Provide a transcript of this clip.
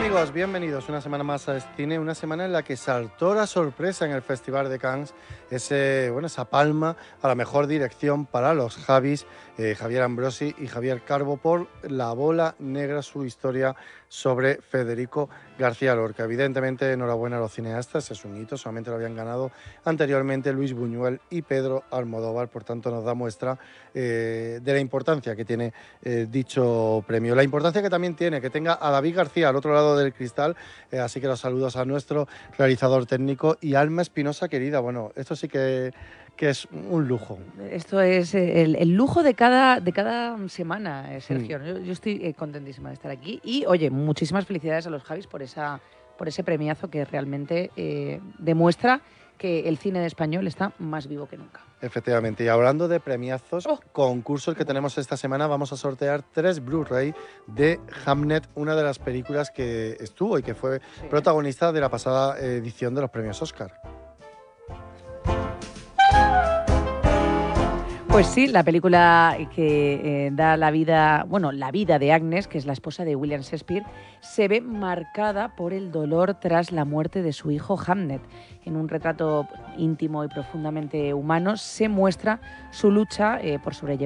amigos? Bienvenidos una semana más a Cine, una semana en la que saltó la sorpresa en el Festival de Cannes, esa palma a la mejor dirección para los Javis, Javier Ambrosi y Javier Carbo por La bola negra, su historia sobre Federico García Lorca. Evidentemente, enhorabuena a los cineastas, es un hito, solamente lo habían ganado anteriormente Luis Buñuel y Pedro Almodóvar, por tanto nos da muestra de la importancia que tiene dicho premio, la importancia que también tiene que tenga a David García al otro lado del cristal, así que los saludos a nuestro realizador técnico y Alma Espinosa querida. Bueno, esto sí que es un lujo. Esto es el lujo de cada semana, Sergio. Yo estoy contentísima de estar aquí y, oye, muchísimas felicidades a los Javis por ese premiazo que realmente demuestra que el cine de español está más vivo que nunca. Efectivamente, y hablando de premiazos, concursos que tenemos esta semana, vamos a sortear 3 Blu-ray de Hamnet, una de las películas que estuvo y que fue protagonista de la pasada edición de los premios Oscar. Pues sí, la película que da la vida de Agnes, que es la esposa de William Shakespeare, se ve marcada por el dolor tras la muerte de su hijo Hamnet. En un retrato íntimo y profundamente humano se muestra su lucha por sobrellevar